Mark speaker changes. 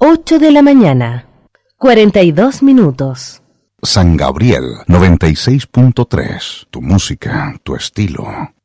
Speaker 1: 8 de la mañana, 42 minutos.
Speaker 2: San Gabriel 96.3. Tu música, tu estilo.